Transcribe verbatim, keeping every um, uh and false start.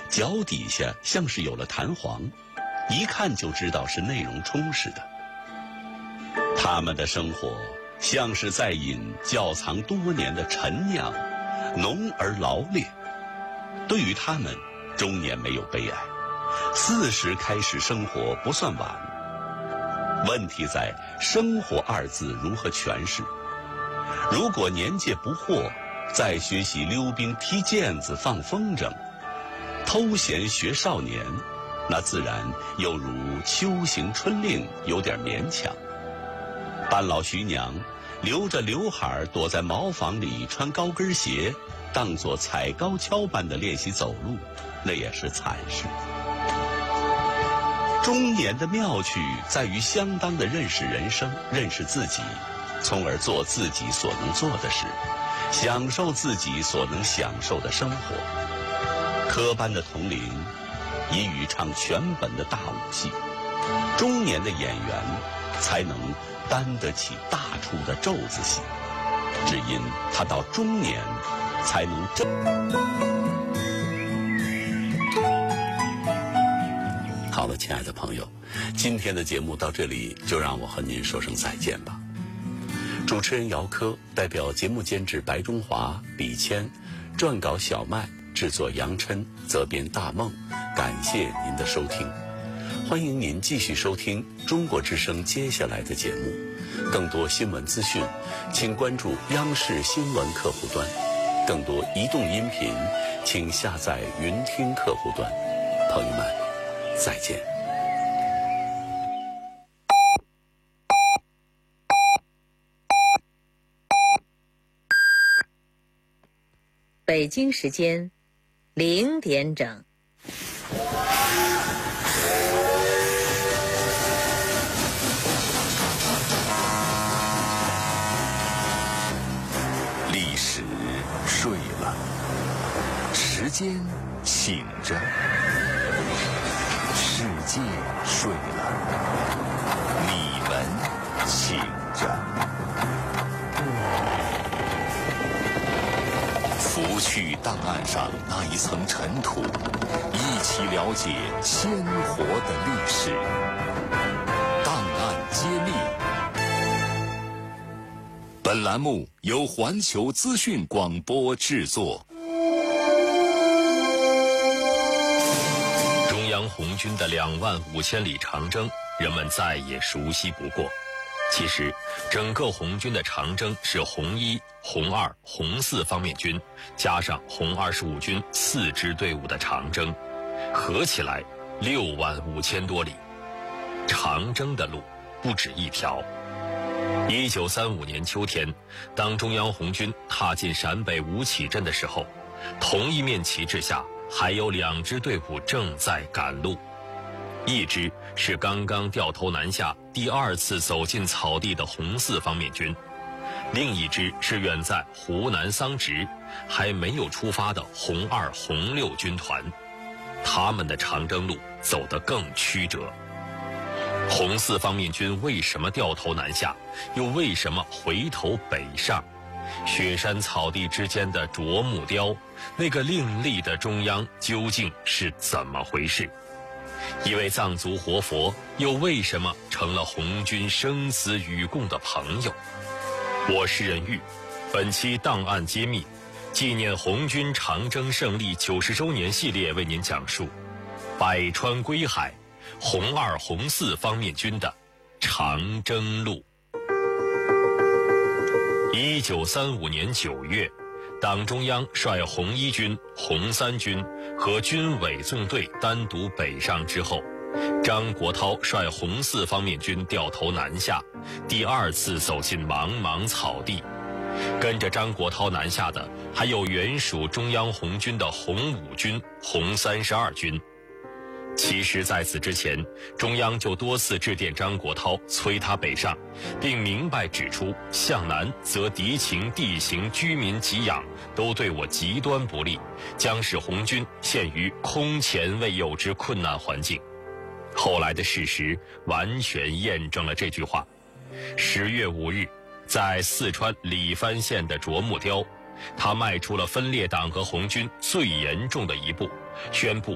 脚底下像是有了弹簧，一看就知道是内容充实的。他们的生活像是在饮窖藏多年的陈酿，浓而劳烈。对于他们，中年没有悲哀，四十开始生活不算晚。问题在生活二字如何诠释。如果年届不惑，再学习溜冰、踢毽子、放风筝，偷闲学少年，那自然又如秋行春令，有点勉强。半老徐娘留着刘海躲在茅房里穿高跟鞋，当作踩高跷般的练习走路，那也是惨事。中年的妙趣在于相当的认识人生，认识自己，从而做自己所能做的事，享受自己所能享受的生活。科班的童龄已与唱全本的大武戏，中年的演员才能担得起大出的咒子戏，只因他到中年才能真。好了，亲爱的朋友，今天的节目到这里就让我和您说声再见吧。主持人姚科，代表节目监制白中华、李谦，撰稿小麦，制作杨琛，责编大梦，感谢您的收听。欢迎您继续收听中国之声接下来的节目。更多新闻资讯，请关注央视新闻客户端。更多移动音频，请下载云听客户端。朋友们，再见。 北京时间零点整。 历史睡了，时间醒着，世界睡了，你们醒着。拂去档案上那一层尘土，一起了解鲜活的历史。档案揭秘。本栏目由环球资讯广播制作。 中央红军的两万五千里长征，人们再也熟悉不过。其实，整个红军的长征是红一、红二、红四方面军加上红二十五军四支队伍的长征，合起来六万五千多里。长征的路不止一条。一九三五年秋天，当中央红军踏进陕北吴起镇的时候，同一面旗帜下还有两支队伍正在赶路。一支是刚刚掉头南下第二次走进草地的红四方面军，另一支是远在湖南桑植还没有出发的红二、红六军团，他们的长征路走得更曲折。红四方面军为什么掉头南下，又为什么回头北上？雪山草地之间的啄木雕，那个另立的中央究竟是怎么回事？一位藏族活佛又为什么成了红军生死与共的朋友？我是任玉，本期档案揭秘，纪念红军长征胜利九十周年系列为您讲述百川归海，红二、红四方面军的长征路。一九三五年九月，党中央率红一军、红三军和军委纵队单独北上之后，张国焘率红四方面军掉头南下，第二次走进茫茫草地。跟着张国焘南下的还有原属中央红军的红五军、红三十二军。其实在此之前，中央就多次致电张国焘催他北上，并明白指出向南则敌情、地形、居民给养都对我极端不利，将使红军陷于空前未有之困难环境。后来的事实完全验证了这句话。十月五日，在四川理番县的啄木雕，他迈出了分裂党和红军最严重的一步，宣布